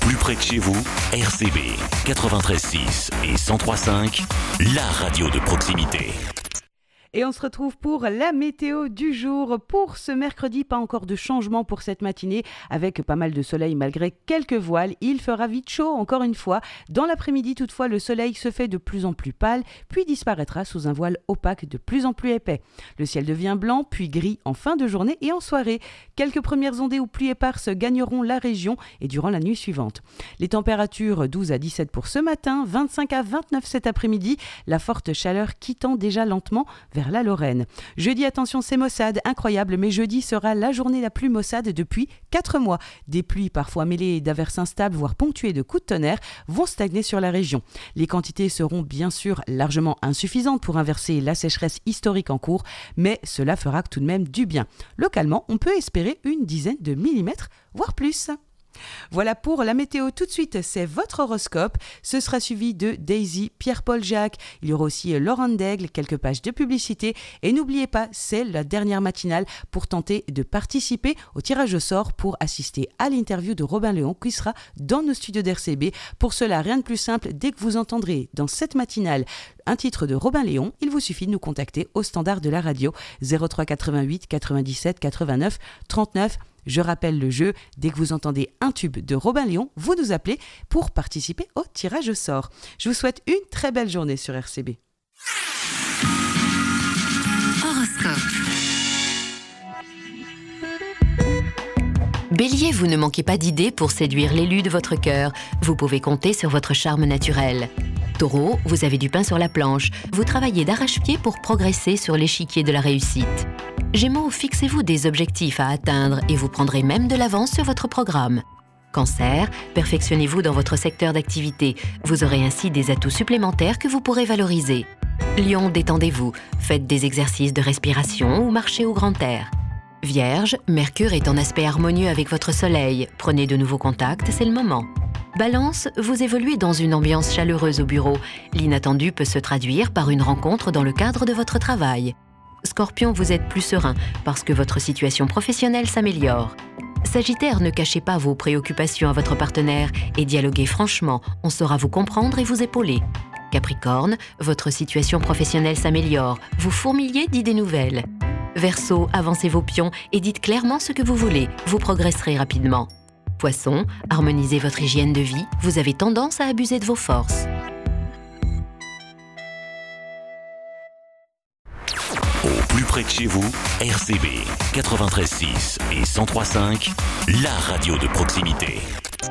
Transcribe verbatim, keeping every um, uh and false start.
plus près de chez vous, R C B quatre-vingt-treize six et cent trois cinq, la radio de proximité. Et on se retrouve pour la météo du jour. Pour ce mercredi, pas encore de changement pour cette matinée, avec pas mal de soleil malgré quelques voiles. Il fera vite chaud encore une fois. Dans l'après-midi, toutefois, le soleil se fait de plus en plus pâle, puis disparaîtra sous un voile opaque de plus en plus épais. Le ciel devient blanc, puis gris en fin de journée et en soirée. Quelques premières ondées ou pluies éparses gagneront la région et durant la nuit suivante. Les températures douze à dix-sept pour ce matin, vingt-cinq à vingt-neuf cet après-midi. La forte chaleur quittant déjà lentement vers la Lorraine. Jeudi, attention, c'est maussade, incroyable, mais jeudi sera la journée la plus maussade depuis quatre mois. Des pluies parfois mêlées d'averses instables, voire ponctuées de coups de tonnerre, vont stagner sur la région. Les quantités seront bien sûr largement insuffisantes pour inverser la sécheresse historique en cours, mais cela fera tout de même du bien. Localement, on peut espérer une dizaine de millimètres, voire plus. Voilà pour la météo. Tout de suite, c'est votre horoscope. Ce sera suivi de Daisy, Pierre-Paul Jacques. Il y aura aussi Laurent Daigle, quelques pages de publicité. Et n'oubliez pas, c'est la dernière matinale pour tenter de participer au tirage au sort pour assister à l'interview de Robin Léon qui sera dans nos studios d'R C B. Pour cela, rien de plus simple. Dès que vous entendrez dans cette matinale un titre de Robin Léon, il vous suffit de nous contacter au standard de la radio zéro trois quatre-vingt-huit quatre-vingt-dix-sept quatre-vingt-neuf trente-neuf. Je rappelle le jeu, dès que vous entendez un tube de Robin Léon, vous nous appelez pour participer au tirage au sort. Je vous souhaite une très belle journée sur R C B. Horoscope. Bélier, vous ne manquez pas d'idées pour séduire l'élu de votre cœur. Vous pouvez compter sur votre charme naturel. Taureau, vous avez du pain sur la planche. Vous travaillez d'arrache-pied pour progresser sur l'échiquier de la réussite. Gémeaux, fixez-vous des objectifs à atteindre et vous prendrez même de l'avance sur votre programme. Cancer, perfectionnez-vous dans votre secteur d'activité. Vous aurez ainsi des atouts supplémentaires que vous pourrez valoriser. Lion, détendez-vous. Faites des exercices de respiration ou marchez au grand air. Vierge, Mercure est en aspect harmonieux avec votre soleil. Prenez de nouveaux contacts, c'est le moment. Balance, vous évoluez dans une ambiance chaleureuse au bureau. L'inattendu peut se traduire par une rencontre dans le cadre de votre travail. Scorpion, vous êtes plus serein parce que votre situation professionnelle s'améliore. Sagittaire, ne cachez pas vos préoccupations à votre partenaire et dialoguez franchement, on saura vous comprendre et vous épauler. Capricorne, votre situation professionnelle s'améliore, vous fourmillez d'idées nouvelles. Verseau, avancez vos pions et dites clairement ce que vous voulez, vous progresserez rapidement. Poisson, harmonisez votre hygiène de vie, vous avez tendance à abuser de vos forces. Au plus près de chez vous, R C B quatre-vingt-treize six et cent trois cinq, la radio de proximité.